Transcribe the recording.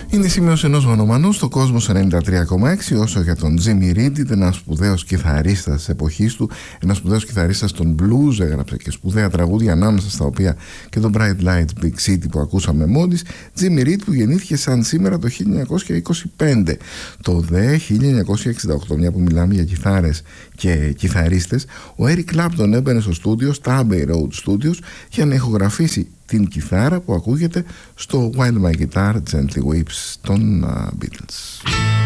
Είναι η σημείωση ενός μονομανού στο Κόσμος 93,6. Όσο για τον Jimmy Reed, ήταν ένας σπουδαίος κιθαρίστας της εποχής του, ένας σπουδαίος κιθαρίστας των blues, έγραψε και σπουδαία τραγούδια, ανάμεσα στα οποία και το Bright Lights Big City που ακούσαμε μόλις. Jimmy Reed, που γεννήθηκε σαν σήμερα το 1925. Το δε 1968, μια που μιλάμε για κιθάρες και κιθαρίστες, ο Eric Clapton έμπαινε στο στούντιο, στα Abbey Road Studios, για να ηχογραφήσει την κιθάρα που ακούγεται στο While My Guitar Gently Weeps των Beatles.